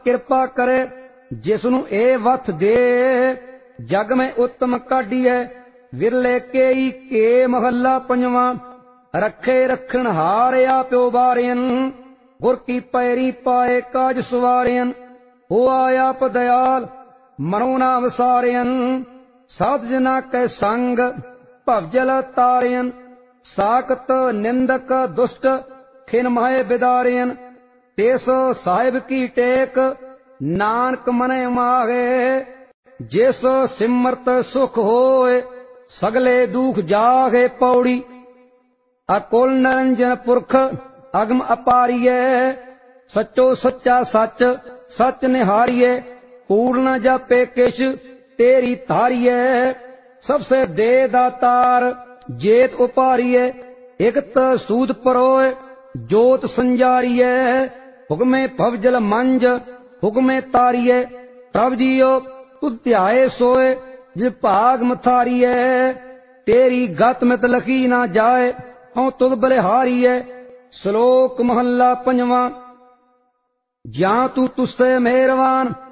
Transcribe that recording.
ਕਿਰਪਾ ਕਰੇ ਜਿਸਨੂੰ ਇਹ ਵਥ ਦੇ। ਜਗ ਮੈਂ ਉੱਤਮ ਕਾਢੀਐ ਵਿਰਲੇ ਕੇਈ ਕੇ। ਮਹੱਲਾ ਪੰਜਵਾਂ। ਰੱਖੇ ਰੱਖਣ ਹਾਰ ਆਪਿਓ ਬਾਰਿਅਨ ਗੁਰ ਕੀ ਪੈਰੀ ਪਾਏ ਕਾਜ ਸਵਾਰਿਅਨ। ਹੋਆ ਆਪ ਦਇਆਲ ਮਨੋ ਨਾ ਵਿਸਾਰਿਅਨ ਸਾਧ ਜਨਾ ਕੈ ਸੰਗ ਭਵਜਲ ਤਾਰਿਅਨ। ਸਾਕਤ ਨਿੰਦਕ ਦੁਸ਼ਟ ਖਿਨ ਮਹਿ ਬਿਦਾਰਿਅਨ ਤਿਸ ਸਾਹਿਬ ਕੀ ਟੇਕ ਨਾਨਕ ਮਨੈ ਮਾਹੇ। ਜਿਸ ਸਿਮਰਤ ਸੁਖ ਹੋਏ ਸਗਲੇ ਦੁਖ ਜਾਗੇ। ਪੌੜੀ। ਅਕੁਲ ਨਿਰੰਜਨ ਪੁਰਖ ਅਗਮ ਅਪਾਰੀਐ ਸਚੋ ਸੱਚਾ ਸੱਚ ਸੱਚ ਨਿਹਾਰੀਐ। ਕੂੜ ਨ ਜਾਪੇ ਕਿਛ ਤੇਰੀ ਧਾਰੀਐ ਸਭ ਸੇ ਦੇ ਦਾਤਾਰ ਜੇਤ ਉਪਾਰੀਐ। ਇਕਤ ਸੂਦ ਪਰੋਏ ਜੋਤ ਸੰਜਾਰੀਐ ਹੁਕਮੇ ਭਵਜਲ ਮੰਜ ਹੁਕਮੇ ਤਾਰੀਐ। ਪ੍ਰਭ ਜੀਓ ਤੁਧ ਧਿਆਏ ਸੋਏ ਜਿ ਭਾਗ ਮਥਾਰੀਐ। ਤੇਰੀ ਗਤ ਮਿਤ ਲਖੀ ਨਾ ਜਾਏ ਹਉ ਤੁਧ ਬਲਿਹਾਰੀਐ। ਸ਼ਲੋਕ ਮਹੱਲਾ ਪੰਜਵਾਂ। ਜਾਂ ਤੂੰ ਤੁਸੈ ਮਿਹਰਬਾਨ